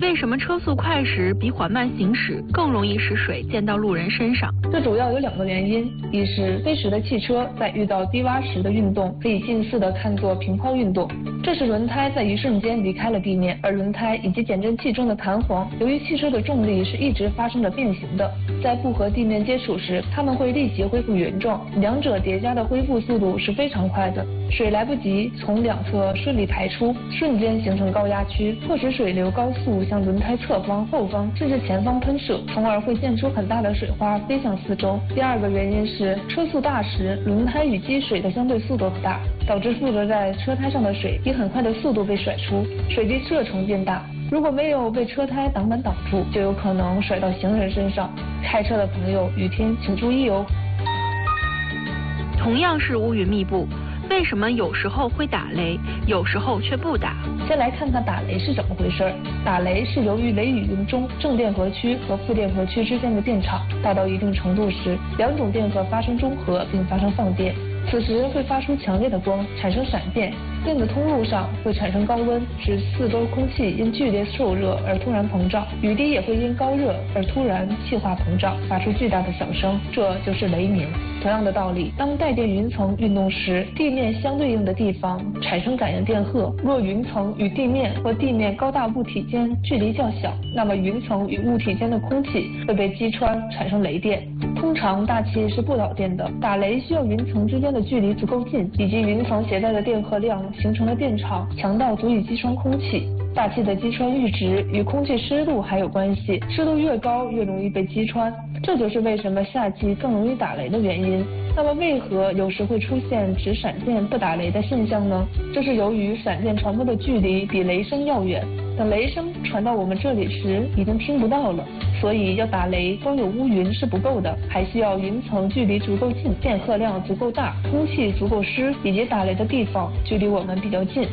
为什么车速快时比缓慢行驶更容易使水溅到路人身上？ 这主要有2个原因，一是飞驰的汽车在遇到低洼时的运动可以近似的看作平抛运动，这是轮胎在一瞬间离开了地面，而轮胎以及减震器中的弹簧，由于汽车的重力是一直发生着变形的，在不和地面接触时，它们会立即恢复原状，两者叠加的恢复速度是非常快的，水来不及从两侧顺利排出，瞬间形成高压区，迫使水流高速向轮胎侧方、后方甚至前方喷射，从而会溅出很大的水花飞向四周。第2个原因是车速大时，轮胎与积水的相对速度不大，导致附着在车胎上的水以很快的速度被甩出，水滴射程变大。如果没有被车胎挡板挡住，就有可能甩到行人身上。开车的朋友雨天请注意哦。 同样是乌云密布，为什么有时候会打雷，有时候却不打？ 先来看看打雷是怎么回事。打雷是由于雷雨云中正电荷区和负电荷区之间的电场大到一定程度时，两种电荷发生中和并发生放电，此时会发出强烈的光，产生闪电。电的通路上会产生高温，使四周空气因剧烈受热而突然膨胀，雨滴也会因高热而突然气化膨胀，发出巨大的响声，这就是雷鸣。同样的道理，当带电云层运动时，地面相对应的地方产生感应电荷，若云层与地面或地面高大物体间距离较小，那么云层与物体间的空气会被击穿，产生雷电。通常大气是不导电的，打雷需要云层之间的距离足够近，以及云层携带的电荷量形成的电场强到足以击穿空气。大气的击穿阈值与空气湿度还有关系，湿度越高越容易被击穿，这就是为什么夏季更容易打雷的原因。那么为何有时会出现只闪电不打雷的现象呢？这是由于闪电传播的距离比雷声要远，等雷声传到我们这里时已经听不到了，所以要打雷光有乌云是不够的，还需要云层距离足够近，电荷量足够大，空气足够湿，以及打雷的地方距离我们比较近。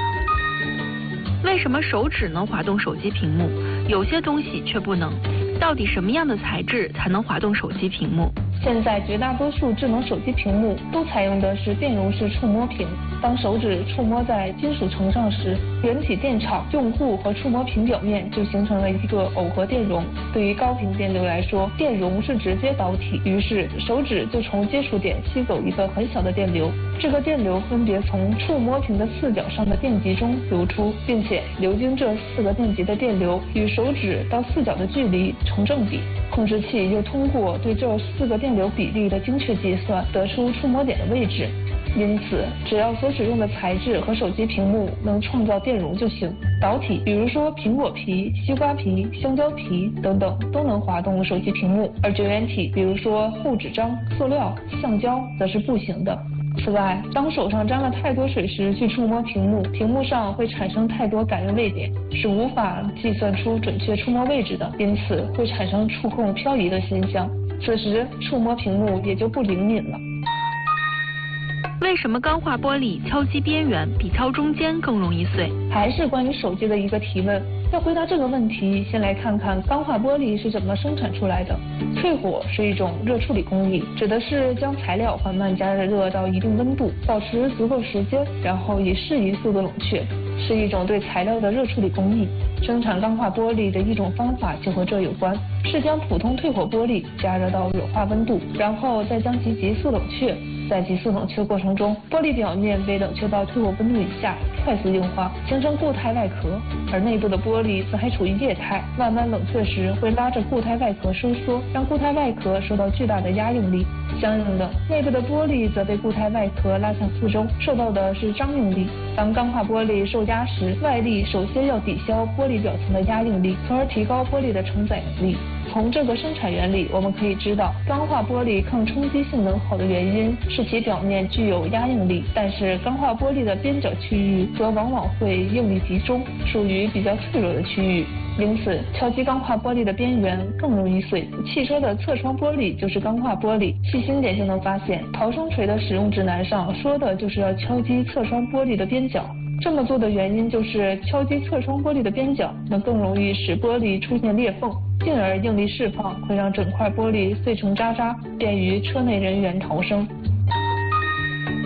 为什么手指能滑动手机屏幕，有些东西却不能？到底什么样的材质才能滑动手机屏幕？ 现在绝大多数智能手机屏幕都采用的是电容式触摸屏，当手指触摸在金属层上时，原体电场、用户和触摸屏表面就形成了一个耦合电容。对于高频电流来说，电容是直接导体，于是手指就从接触点吸走一个很小的电流，这个电流分别从触摸屏的4角上的电极中流出，并且流经这4个电极的电流与手指到4角的距离成正比。控制器又通过对这4个电流比例的精确计算，得出触摸点的位置。因此，只要所使用的材质和手机屏幕能创造电容就行。导体，比如说苹果皮、西瓜皮、香蕉皮等等，都能滑动手机屏幕；而绝缘体，比如说厚纸张、塑料、橡胶，则是不行的。此外，当手上沾了太多水时去触摸屏幕，屏幕上会产生太多感应位点，是无法计算出准确触摸位置的，因此会产生触控漂移的现象。此时触摸屏幕也就不灵敏了。 为什么钢化玻璃敲击边缘比敲中间更容易碎？ 还是关于手机的一个提问。要回答这个问题，先来看看钢化玻璃是怎么生产出来的。淬火是一种热处理工艺，指的是将材料缓慢加热到一定温度，保持足够时间，然后以适宜速度冷却，是一种对材料的热处理工艺。生产钢化玻璃的一种方法就和这有关，是将普通退火玻璃加热到软化温度，然后再将其急速冷却。在急速冷却过程中，玻璃表面被冷却到退火温度以下，快速硬化，形成固态外壳，而内部的玻璃则还处于液态，慢慢冷却时会拉着固态外壳收缩，让固态外壳受到巨大的压应力。相应的，内部的玻璃则被固态外壳拉向四周，受到的是张应力。当钢化玻璃受压时，外力首先要抵消玻璃表层的压应力，从而提高玻璃的承载能力。从这个生产原理，我们可以知道，钢化玻璃抗冲击性能好的原因是其表面具有压应力，但是钢化玻璃的边角区域则往往会应力集中，属于比较脆弱的区域。因此，敲击钢化玻璃的边缘更容易碎。汽车的侧窗玻璃就是钢化玻璃，细心点就能发现，逃生锤的使用指南上说的就是要敲击侧窗玻璃的边角。这么做的原因就是敲击侧窗玻璃的边角能更容易使玻璃出现裂缝，进而应力释放会让整块玻璃碎成渣渣，便于车内人员逃生。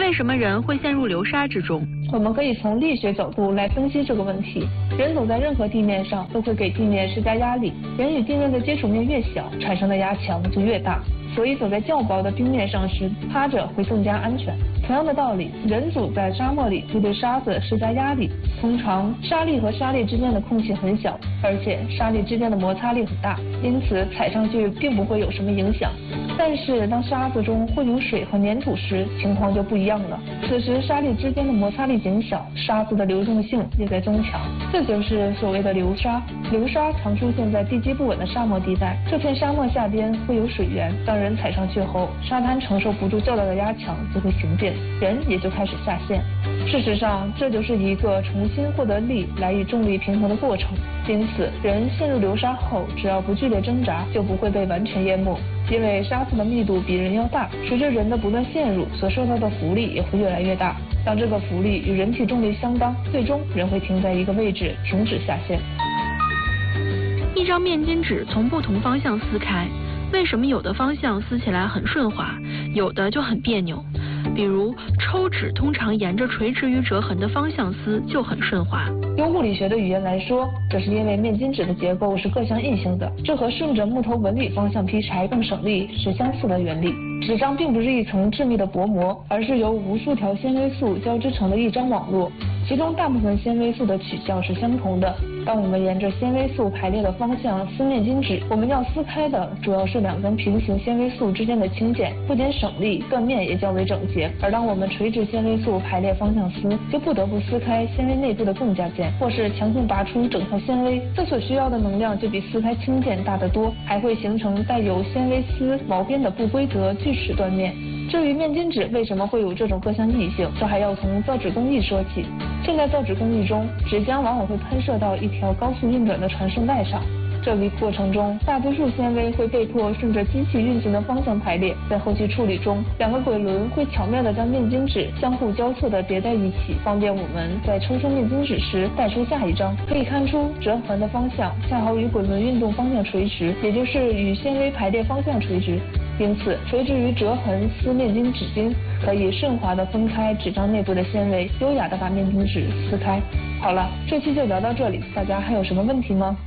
为什么人会陷入流沙之中？ 我们可以从力学角度来分析这个问题。人走在任何地面上都会给地面施加压力，人与地面的接触面越小，产生的压强就越大。所以走在较薄的冰面上时，趴着会更加安全。同样的道理，人走在沙漠里会对沙子施加压力。通常沙粒和沙粒之间的空隙很小，而且沙粒之间的摩擦力很大，因此踩上去并不会有什么影响。但是当沙子中混有水和粘土时，情况就不一样了。此时沙粒之间的摩擦力减小，沙子的流动性也在增强，这就是所谓的流沙。流沙常出现在地基不稳的沙漠地带，这片沙漠下边会有水源，当人踩上去后，沙滩承受不住较大的压强，就会形变，人也就开始下陷。事实上，这就是一个重新获得力来与重力平衡的过程。因此，人陷入流沙后，只要不剧烈挣扎，就不会被完全淹没。因为沙子的密度比人要大，随着人的不断陷入，所受到的浮力也会越来越大。当这个浮力与人体重力相当，最终人会停在一个位置，停止下陷。 一张面巾纸从不同方向撕开，为什么有的方向撕起来很顺滑，有的就很别扭？比如抽纸通常沿着垂直于折痕的方向撕就很顺滑。 用物理学的语言来说，这是因为面巾纸的结构是各项异性的，这和顺着木头纹理方向劈柴更省力是相似的原理。纸张并不是一层致密的薄膜，而是由无数条纤维素交织成的一张网络，其中大部分纤维素的取向是相同的。当我们沿着纤维素排列的方向撕面巾纸，我们要撕开的主要是两根平行纤维素之间的轻剪，不仅省力，断面也较为整洁。而当我们垂直纤维素排列方向撕，就不得不撕开纤维内部的更加件，或是强行拔出整条纤维，这所需要的能量就比撕开轻件大得多，还会形成带有纤维丝毛边的不规则锯齿断面。至于面巾纸为什么会有这种各项异性，这还要从造纸工艺说起。现代造纸工艺中，纸浆往往会喷射到一条高速运转的传送带上，这一过程中，大多数纤维会被迫顺着机器运行的方向排列。在后期处理中，两个滚轮会巧妙地将面巾纸相互交错地叠在一起，方便我们在抽出面巾纸时带出下一张。可以看出，折痕的方向恰好与滚轮运动方向垂直，也就是与纤维排列方向垂直。因此，垂直于折痕撕面巾纸巾，可以顺滑地分开纸张内部的纤维，优雅地把面巾纸撕开。好了，这期就聊到这里，大家还有什么问题吗？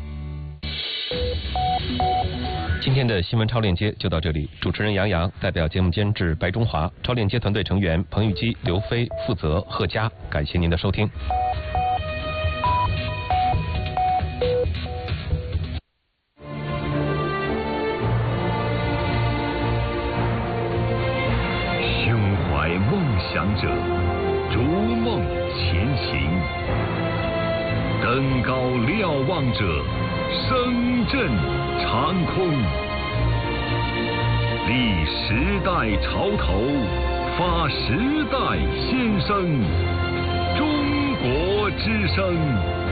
今天的新闻超链接就到这里，主持人杨洋，代表节目监制白中华，超链接团队成员彭玉基、刘飞，负责贺佳，感谢您的收听。 胸怀梦想者，逐梦前行；登高瞭望者，声震长空。立时代潮头，发时代先声。中国之声。